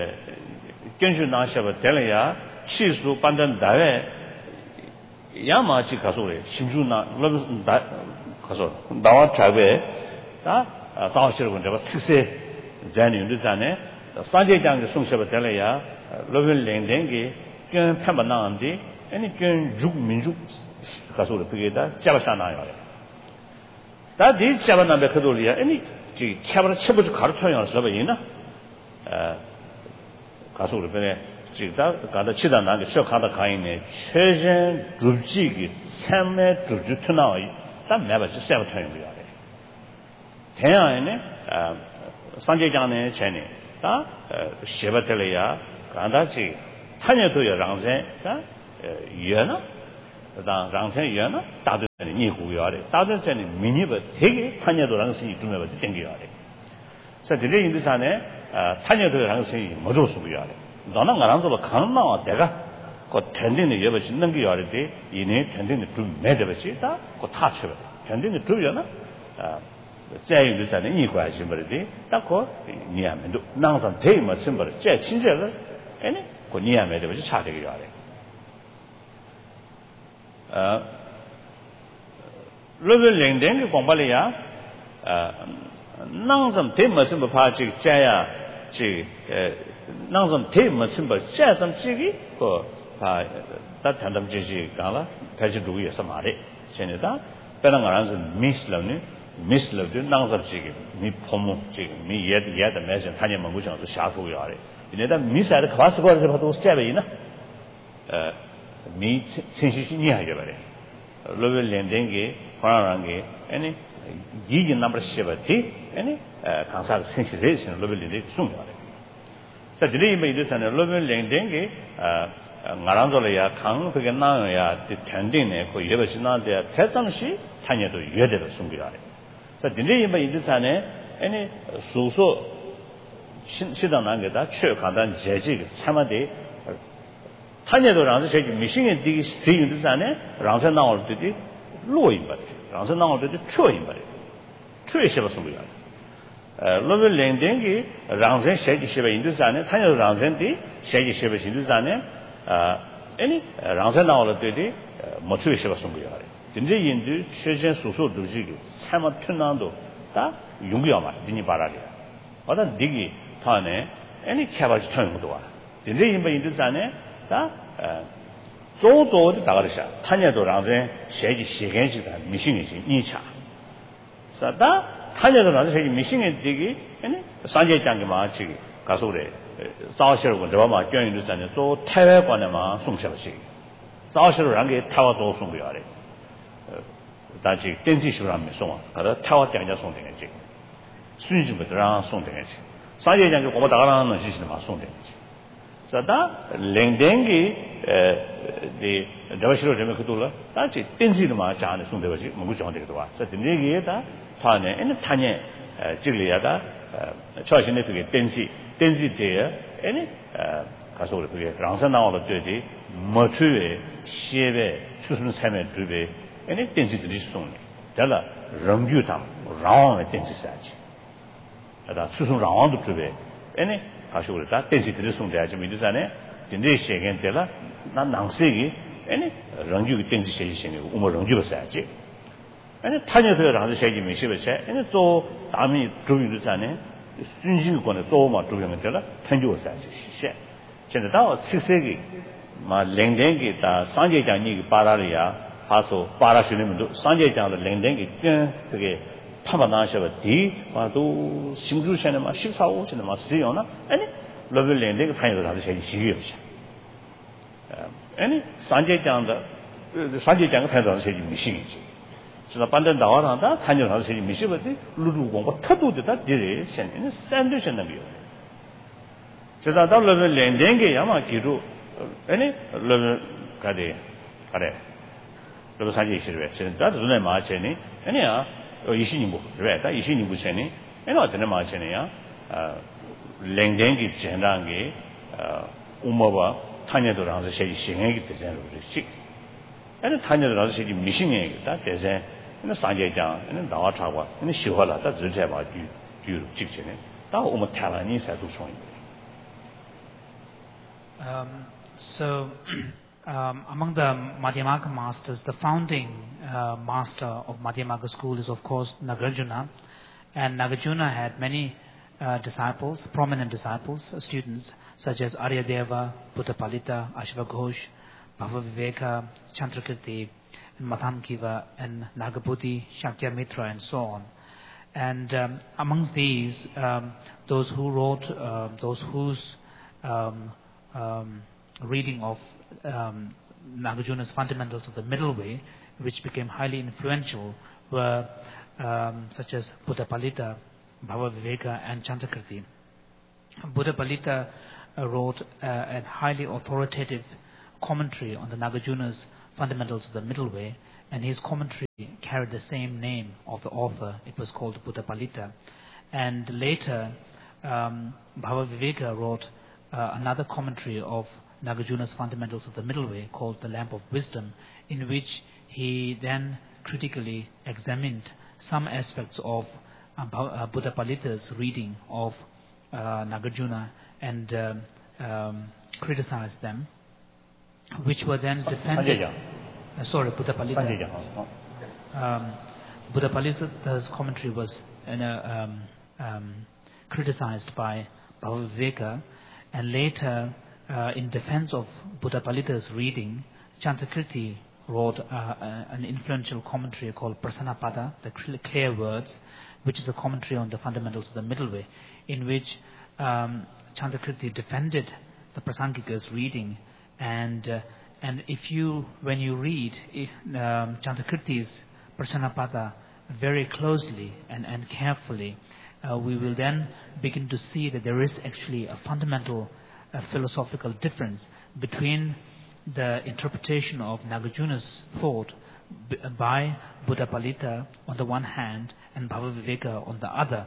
견주나셔버 될래야 치수 반전 다에 야마치 가서래 신주나 러브 다 가서 나와 잡에 다 싸우시러 건데 특세 자니운드잖아요. 산제장의 송셔버 될래야 러브 랭댕기 견팡만 나는데 애니 견죽 민죽 가서 그게다 잡아잖아요. 다디 잡아나면 그돌이야. 아니 지 잡아서 쳐버서 가르쳐요. 그래서 에 가서 그러네. 지다 가다 치다 나게 쳐 가다 가이네. 최전 줍지기 참매 줍주트나이. 다 매버지 세버터인 거야. 대야에네 아 산제장의 전에 다 쉐바텔이야 간다지 탄여도야 랑센 다 유연아 다 랑센 유연아 다들 니구요래 다들 전에 미니버 되게 탄여도 랑센이 두면서 땡겨요래 그래서 드레 인도산에 탄여도 랑센이 모두 수고요래 너는 가랑서로 가는 나와 내가 그 텐딩의 여버 짓는 게 요래데 이내 텐딩의 좀 매대버지다 그 타쳐 텐딩의 두려나在于在那一关系不的，那个你也没都，那上太没什么的，在亲这个，哎呢，个你也没得，就差这个样的。呃，如果零点的广播里呀，呃，那上太没什么怕这个这样，这个呃，那上太没什么，这上这个个啊，他谈他们这些讲了，开始注意什么的，现在他本来我让是 miss 了呢。miss 了就那个这个你父母这个你也也的没事，他年蒙古讲是下头要的，因为他 miss 来的考试过的时候都是这样呢，呃，你程序是你还有吧的，如果连点给黄让让给，哎呢，已经那么写吧的，哎呢，呃，看啥程序热情，如果连点重要的，在这里面就是呢，如果连点给呃。我让做了呀，看这个那样呀，的团队呢，可以也不是那的，太上去，他也都约的了送给他的。在这里面一直在呢，哎呢，叔叔，现现在那个他去看他这这个他们的，他也都让这些明星的这个谁有的在呢，让这那我对的录音不的，让这那我对的撮音不的，撮些不送给他的。呃，如果两点给让人写的写不印度在呢，他也让人的写的写不印度在呢。啊，哎呢，让咱拿了对的，呃，没出息吧送给他的。真正印度学生叔叔都是个，他们平常都，啊，用不了嘛，给你把那的。我说这个他呢，哎呢，开发是挺多啊。真正印度印度咱呢，啊，呃，早早的大概的啥，他呢都让人写的写根是的，没信的是你查，是的，他呢都让人写的没信的这个，哎呢，上节讲的嘛，这个告诉的。早些我知道嘛，教育的在那做台湾关的嘛，送下去。早些让给台湾做送不了的，呃，但是电子书上没送啊，可能台湾店家送点去，孙子不得让送点去，上节讲给我们大家让能学习的嘛送点去，是的，零点给呃的这个时候这边可多了，但是电子的嘛讲的送点去，我们讲这个对吧？这电子给的，他呢，因为他呢，呃，这里呀的呃，朝鲜的这个电子。电子的，哎呢，呃，他说的这个，让上拿了对的，没出来，写呗，出生产品准备，哎呢，电子这里送的，得了，人就他们，让往的电子下去，啊，他出生让往都准备，哎呢，他说的，他电子这里送的，就没得啥呢，电子写给得了，那难写的，哎呢，人就电子写就行了，我们人就不下去，哎呢，他就说让是写就没写不写，哎呢，做大米主要的啥呢？军事国的多嘛，主要的得了，很久才去实现。现在到七岁个嘛，零点给到三节讲你个巴拉里呀，他说巴拉学里面都三节讲的零点给跟这个他们那些个地嘛都新竹县的嘛，十三五县的嘛使用了，哎呢，那个零点个朋友他是写习惯不下，呃，哎呢，三节讲的呃三节讲个朋友是写没兴趣。知道반대 나와라다 탄저라서 세지 미시버지 루루고 뭐 타도도 다 되게 센데 샌드위치 는요. 제가 다 레벨 렌딩게 야마 기루 아니 레벨 가데 가래. 레벨 사지 있으래. 진짜 눈에 마체니 아니야. 이신이 뭐 그래. 다 이신이 무체니. 애는 어떤 마체니야. 아 렌딩게 전단게 아 우마바 탄여도라서 세지 신경이 되잖아요. 그렇지. 아니 탄여도라서 세지 미신이 다 대세那三节讲，那大话茶话，那喜欢了，他直接把就就记起来。但我们台湾人才都从。 Um, so, um, among the Madhyamaka masters, the founding uh, master of Madhyamaka school is of course Nagarjuna, and Nagarjuna had many uh, disciples, prominent disciples, uh, students such as Aryadeva, Buddhapalita, Ashvaghosh, Bhavaviveka, Chandrakirti, Madhamkiva and Nagabuddhi, Shakyamitra and so on. And um, amongst these, um, those who wrote, uh, those whose um, um, reading of um, Nagarjuna's Fundamentals of the Middle Way, which became highly influential, were um, such as Buddhapalita, Bhavaviveka, and Chantakirti. Buddha Palita uh, wrote uh, a highly authoritative commentary on the Nagarjuna's Fundamentals of the Middle Way, and his commentary carried the same name of the author. It was called Buddha Palita. And later, um, Bhavaviveka wrote uh, another commentary of Nagarjuna's Fundamentals of the Middle Way called The Lamp of Wisdom, in which he then critically examined some aspects of uh, uh, Buddha Palita's reading of uh, Nagarjuna and um, um, criticized them, which were then defended. Uh, sorry, Buddha Palita. Um, Buddha Palita's commentary was uh, um, um, criticized by Bhavaviveka, and later, uh, in defense of Buddha Palita's reading, Chantakirti wrote uh, uh, an influential commentary called Prasanapada, the Clear Words, which is a commentary on the Fundamentals of the Middle Way, in which um, Chantakirti defended the Prasangika's reading. And uh, and if you, when you read if, um, Chantakirti's Prasanapada very closely and, and carefully, uh, we will then begin to see that there is actually a fundamental uh, philosophical difference between the interpretation of Nagarjuna's thought b- by Buddha Palita on the one hand and Bhavaviveka on the other.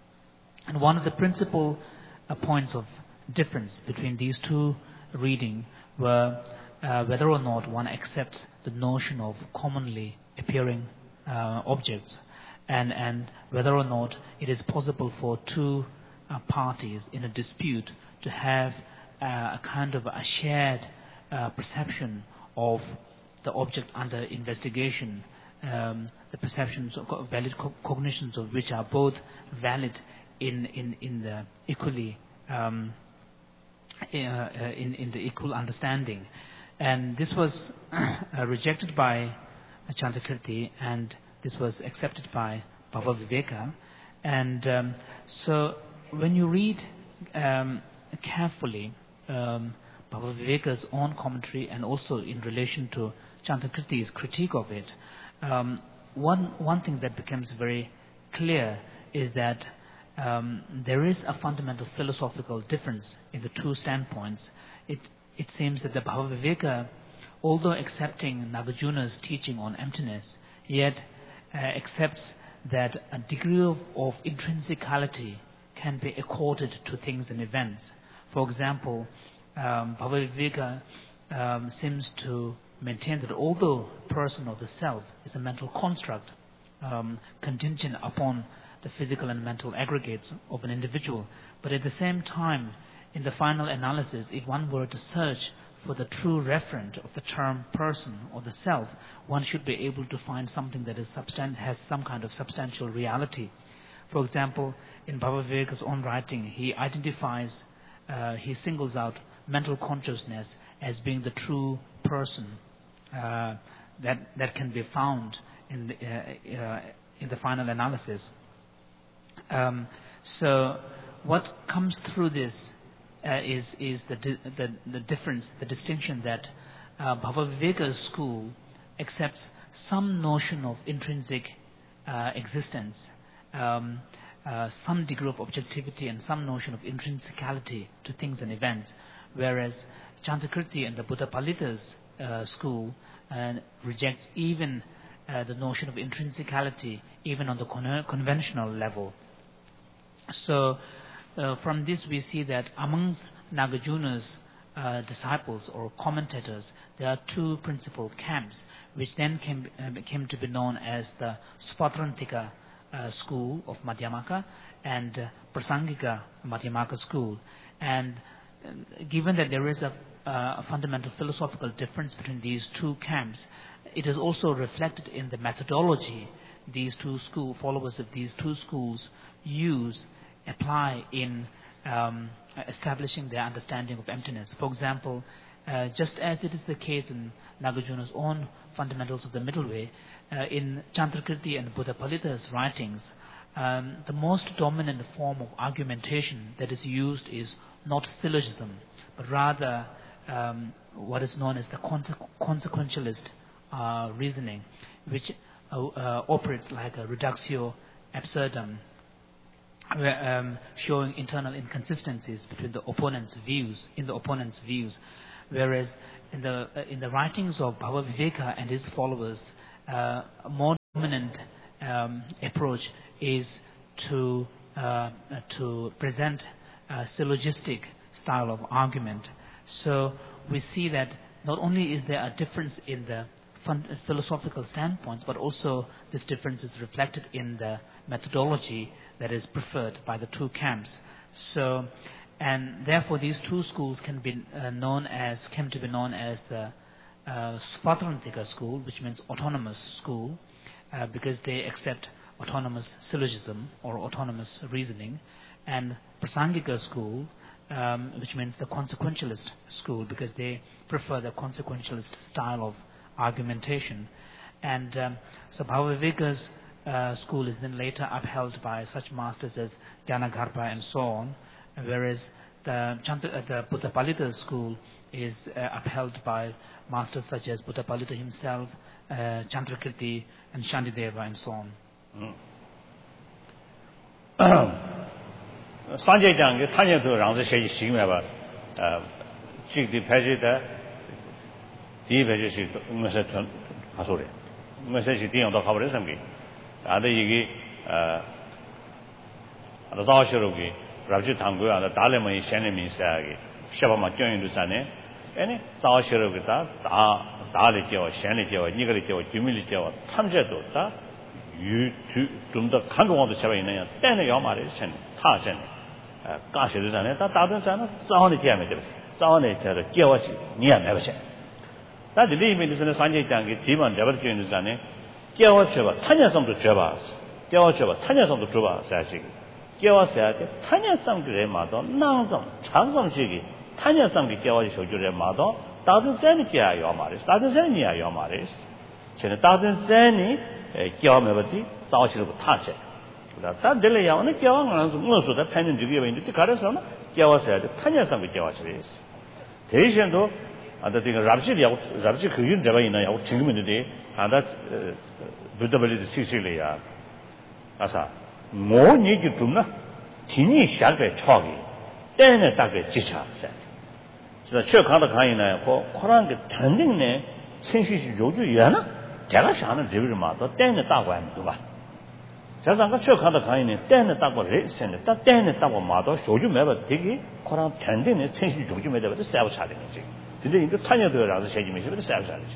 And one of the principal uh, points of difference between these two readings were uh, whether or not one accepts the notion of commonly appearing uh, objects, and, and whether or not it is possible for two uh, parties in a dispute to have uh, a kind of a shared uh, perception of the object under investigation, um, the perceptions of valid co- cognitions of which are both valid in in in the equally um, uh, in in the equal understanding. And this was uh, rejected by Chantakirti, and this was accepted by Bhavaviveka. And um, so when you read um, carefully um, Bhavaviveka's own commentary, and also in relation to Chantakirti's critique of it, um, one one thing that becomes very clear is that um, there is a fundamental philosophical difference in the two standpoints. It it seems that the Bhavaviveka, although accepting Nagarjuna's teaching on emptiness, yet uh, accepts that a degree of, of intrinsicality can be accorded to things and events. For example, um, Bhavaviveka um, seems to maintain that although person or the self is a mental construct um, contingent upon the physical and mental aggregates of an individual, but at the same time, in the final analysis, if one were to search for the true referent of the term person or the self, one should be able to find something that is substan- has some kind of substantial reality. For example, in Bhavaviveka's own writing, he identifies, uh, he singles out mental consciousness as being the true person uh, that that can be found in the, uh, uh, in the final analysis. Um, so, what comes through this uh, is is the, di- the the difference, the distinction that uh, Bhavaviveka's school accepts some notion of intrinsic uh, existence, um, uh, some degree of objectivity, and some notion of intrinsicality to things and events, whereas Chantakirti and the Buddha Palita's uh, school uh, rejects even uh, the notion of intrinsicality, even on the con- conventional level. So, uh, from this we see that amongst Nagarjuna's uh, disciples or commentators, there are two principal camps, which then came, uh, came to be known as the Svadrantika uh, school of Madhyamaka and uh, Prasangika Madhyamaka school. And uh, given that there is a, uh, a fundamental philosophical difference between these two camps, it is also reflected in the methodology these two school followers of these two schools use, apply in um, establishing their understanding of emptiness. For example, uh, just as it is the case in Nagarjuna's own Fundamentals of the Middle Way, uh, in Chantakirti and Buddha Palita's writings, um, the most dominant form of argumentation that is used is not syllogism, but rather um, what is known as the conse- consequentialist uh, reasoning, which uh, uh, operates like a reductio absurdum. um, showing internal inconsistencies between the opponent's views, in the opponent's views, whereas in the uh, in the writings of Bhava Viveka and his followers, uh, a more dominant um, approach is to uh, to present a syllogistic style of argument. So we see that not only is there a difference in the philosophical standpoints, but also this difference is reflected in the methodology that is preferred by the two camps. So, and therefore these two schools can be uh, known as, came to be known as the uh, Swatrantika school, which means autonomous school, uh, because they accept autonomous syllogism or autonomous reasoning, and Prasangika school, um, which means the consequentialist school, because they prefer the consequentialist style of argumentation. And um, so Bhava Viveka's uh, school is then later upheld by such masters as Dhyanagarpa and so on, whereas the, Chant- uh, the Buddhapalita school is uh, upheld by masters such as Buddhapalita himself, uh, Chandrakirti and Shantideva and so on. Sanjay Jang, Tanya to Rangza Shaji Shimaba, Chik the Pajita, the Pajit, Message Hasuri, Message on the Cover Assembly, Ada Yigi, the Zashurugi, Rajit Tangu, and the Dalema Shanami Sagi, Shabama joined to Sane, any Zashurugi, Dali Joe, Shani Joe, Nigri Joe, Humility Joe, Tamjado, you to the Kango of the Shavina, then your marriage and Tarzan. Gosh, it is an eta, Tarzan, Sony Jamative, Sony, Geochi, near never said. That the living is in the Sanjay Tangi, Timon, Java Jun is an Geocheva, Tanya some to Javas, Geocheva, Tanya some to Javas, says he. Geos said, Tanya some grandmother, Nansom, Chansam Shigi, Tanya some Geochi showed you their mother, doesn't send it here, your marriage, doesn't send near your marriage. She doesn't send Gyamavati, South of Tache. That delay on the Gyawan, most of the penny to give into the Carasona, Gyawa said, Tanya some with Gyawas. The Asian though, and the thing Rabji, Rabji Kuyun Javana, out community, and that's Buddha Sicilia. Asa, more need you to know, Tini Shagre Choggy, then a Dagger Chicha said. So the Church of the Kaina, Koran tending there, since she's Joju Yana. Jagashan River Mato, then the Tawa Duba. Jazanga Choka the Kaine, then the Tawa Race and the then the Tawa Mato, show you never diggy, Koran tending it, since you made the self challenge. Did you tell you the shaggy mission with the self challenge?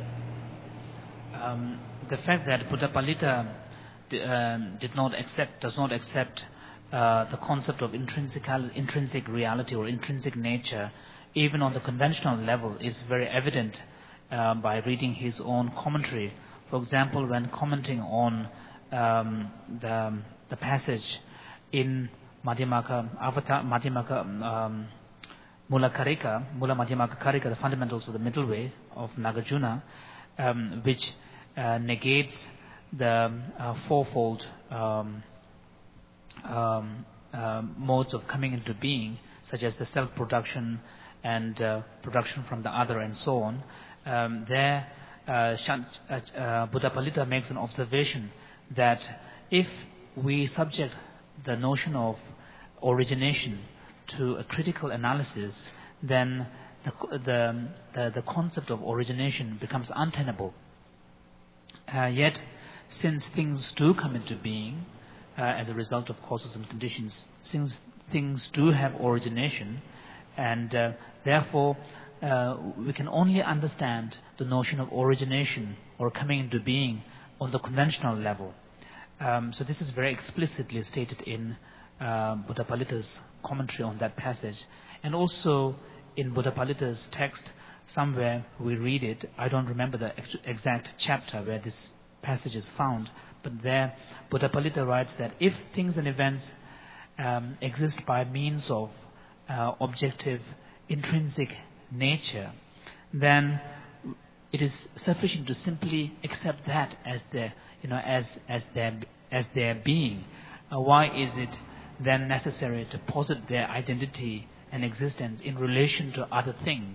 The fact that Buddhapalita uh, did not accept, does not accept uh, the concept of intrinsic, intrinsic reality or intrinsic nature, even on the conventional level, is very evident uh, by reading his own commentary. For example, when commenting on um, the, the passage in Madhyamaka, Avatar, Madhyamaka, um, Mula Karika, Mula Madhyamaka Karika, the fundamentals of the middle way of Nagarjuna, um, which uh, negates the uh, fourfold um, um, uh, modes of coming into being, such as the self-production and uh, production from the other and so on. Um, there, Uh, Shant, uh, uh, Buddhapalita makes an observation that if we subject the notion of origination to a critical analysis, then the, the, the, the concept of origination becomes untenable. Uh, yet, since things do come into being uh, as a result of causes and conditions, since things do have origination, and uh, therefore Uh, we can only understand the notion of origination or coming into being on the conventional level. Um, so this is very explicitly stated in uh, Buddhapalita's commentary on that passage. And also in Buddhapalita's text, somewhere we read it, I don't remember the ex- exact chapter where this passage is found, but there Buddhapalita writes that if things and events um, exist by means of uh, objective, intrinsic nature, then it is sufficient to simply accept that as their, you know, as as their as their being. Uh, why is it then necessary to posit their identity and existence in relation to other things?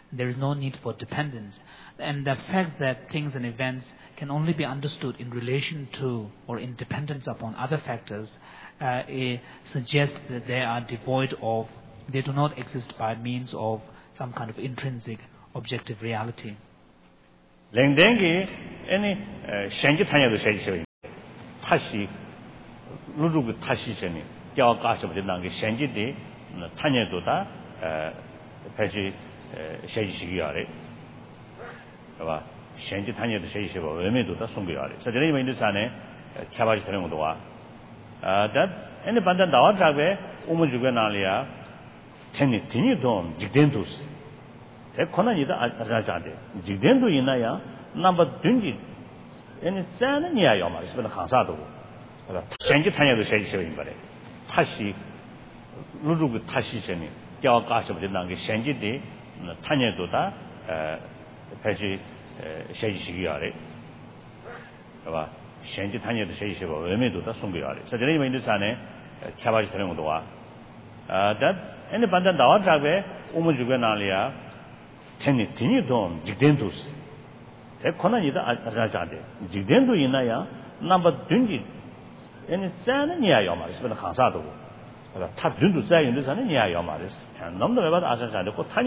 There is no need for dependence. And the fact that things and events can only be understood in relation to or in dependence upon other factors uh, suggests that they are devoid of, they do not exist by means of some kind of intrinsic objective reality. 랭댕기 any 현지 탄약도 세지셔. 다시 루루그 다시 전에 뼈 가서 된다는 게 현지대 탄약도다 어 배지 세지시기야. 봐. 현지 탄약도 세지시고 외매도다 송겨야 돼. 그래서 저는 이제 산에 개발이 되는 것도 와. 아, that any 반단 나와 잡에 오면 주게 나리야. 텐니 텐니 돈 직된도스. 대권한이다 아자자데 직된도 있나야 넘버 든지 얘는 싸는 이야요 말이야. 그래서 강사도 그래서 현지 탄약도 세지셔인 거래. 다시 루루그 다시 전에 뼈 가서 된다는 게 현지대 탄약도다 어 배지 세지시기야 돼. 봐. 현지 탄약도 세지시고 외매도다 송겨야 돼. 그래서 저는 이제 산에 개발이 되는 것도 와. 아, that any 반단 나와 잡에 오면 주게 나리야. 텐니 텐니 돈 직된도스. 대권한이다 아자자데 직된도 있나야 넘버 든지 얘는 싸는 이야요 말이야. 그래서 강사도 그래서 탑 든도 싸 있는 산에 이야요 말이야. 넘도 왜 봐도 아자자데 꼭